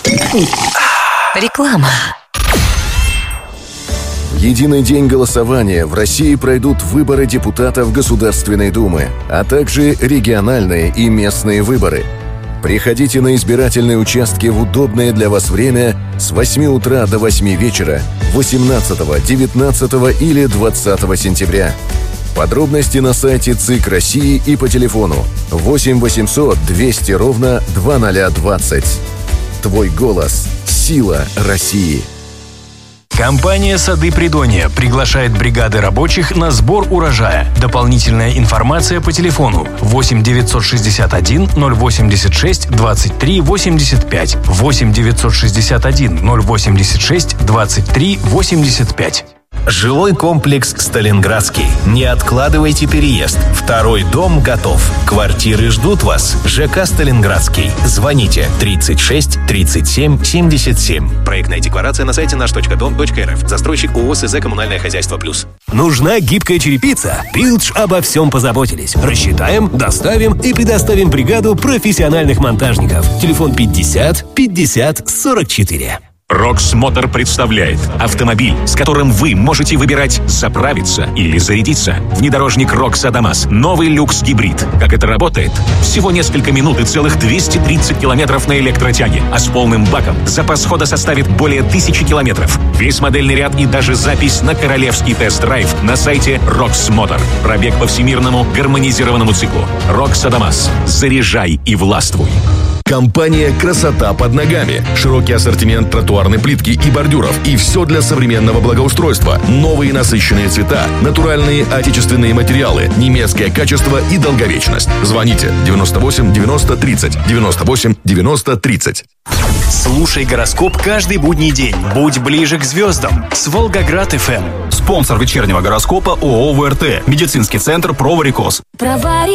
Реклама. В единый день голосования в России пройдут выборы депутатов Государственной Думы, а также региональные и местные выборы. Приходите на избирательные участки в удобное для вас время с 8 утра до 8 вечера 18, 19 или 20 сентября. Подробности на сайте ЦИК России и по телефону 8 800 200 ровно 2020. Твой голос – сила России. Компания «Сады Придонья» приглашает бригады рабочих на сбор урожая. Дополнительная информация по телефону 8 961 086 23 85 8 961 086 23 85. Жилой комплекс «Сталинградский». Не откладывайте переезд. Второй дом готов. Квартиры ждут вас. ЖК «Сталинградский». Звоните 36 37 77. Проектная декларация на сайте наш.дом.рф. Застройщик ООО «СЗ Коммунальное хозяйство Плюс». Нужна гибкая черепица? Пилдж обо всем позаботились. Рассчитаем, доставим и предоставим бригаду профессиональных монтажников. Телефон 50 50 44. Рокс Мотор представляет автомобиль, с которым вы можете выбирать заправиться или зарядиться. Внедорожник Рокс Адамас. Новый люкс гибрид. Как это работает? Всего несколько минут и целых 230 километров на электротяге. А с полным баком запас хода составит более 1000 километров. Весь модельный ряд и даже запись на королевский тест-драйв на сайте Рокс Мотор. Пробег по всемирному гармонизированному циклу. Рокс Адамас. Заряжай и властвуй. Компания «Красота под ногами». Широкий ассортимент тротуарной плитки и бордюров. И все для современного благоустройства. Новые насыщенные цвета, натуральные отечественные материалы, немецкое качество и долговечность. Звоните 98 90 30 98 90 30. Слушай гороскоп каждый будний день. Будь ближе к звездам с Волгоград ФМ. Спонсор вечернего гороскопа ООО ВРТ. Медицинский центр «Про Варикоз».